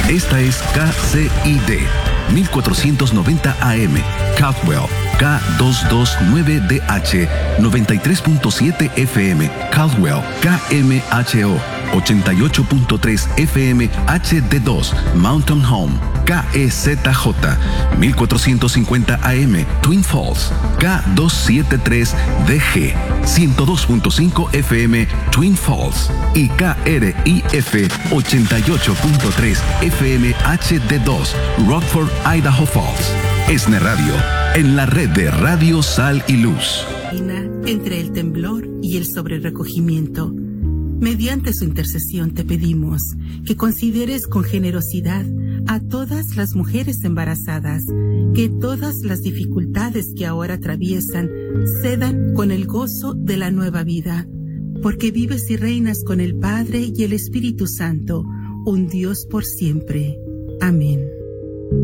Esta es KCID 1490 AM, Caldwell, K229DH, 93.7 FM, Caldwell, KMHO, 88.3 FM HD2, Mountain Home, KEZJ, 1450 AM, Twin Falls, K273DG, 102.5 FM, Twin Falls, y KRIF, 88.3 FM HD2, Rockford, Idaho Falls. ESNE Radio, en la red de Radio Sal y Luz. Entre el temblor y el sobrerecogimiento, mediante su intercesión te pedimos que consideres con generosidad a todas las mujeres embarazadas, que todas las dificultades que ahora atraviesan cedan con el gozo de la nueva vida, porque vives y reinas con el Padre y el Espíritu Santo, un Dios por siempre. Amén.